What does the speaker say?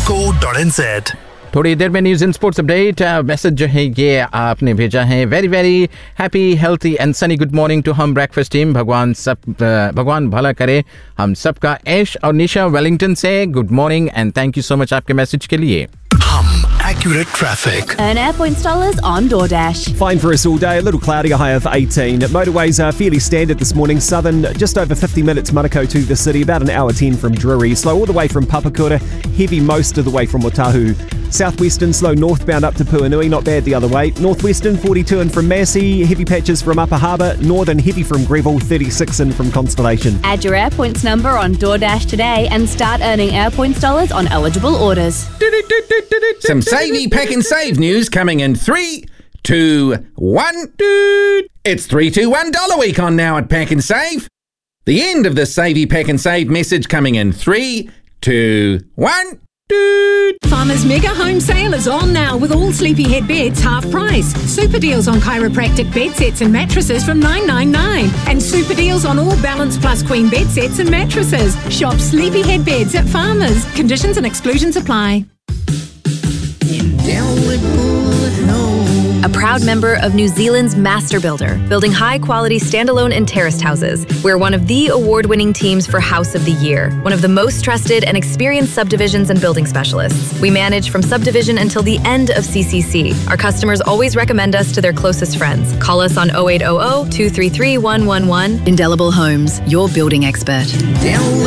www.rfa.co.nz। थोड़ी देर में news and sports update. Message जो है ये आपने भेजा है, very very happy healthy and Sunny good morning to हम ब्रेकफास्ट टीम। भगवान भला करे हम सबका। ऐश और निशा वेलिंगटन से good morning and thank you so much आपके मैसेज के लिए। Accurate traffic. Earn Airpoints dollars on DoorDash. Fine for us all day, a little cloudy, a high of 18. Motorways are fairly standard this morning. Southern, just over 50 minutes Manukau to the city, about an hour 10 from Drury. Slow all the way from Papakura, heavy most of the way from Otahu. Southwestern, slow northbound up to Puanui, not bad the other way. Northwestern, 42 in from Massey, heavy patches from Upper Harbour. Northern, heavy from Greville, 36 in from Constellation. Add your Airpoints number on DoorDash today and start earning Airpoints dollars on eligible orders. Some Savey Pack and Save news coming in 3, 2, 1. It's 3, 2, $1 week on now at Pack and Save. The end of the Savey Pack and Save message coming in 3, 2, 1. Farmers Mega Home Sale is on now with all Sleepyhead beds half price. Super deals on chiropractic bed sets and mattresses from $9.99. And super deals on all Balance Plus Queen bed sets and mattresses. Shop Sleepyhead Beds at Farmers. Conditions and exclusions apply. A proud member of New Zealand's Master Builder, building high-quality standalone and terraced houses. We're one of the award-winning teams for House of the Year, one of the most trusted and experienced subdivisions and building specialists. We manage from subdivision until the end of CCC. Our customers always recommend us to their closest friends. Call us on 0800 233 111. Indelible Homes, your building expert.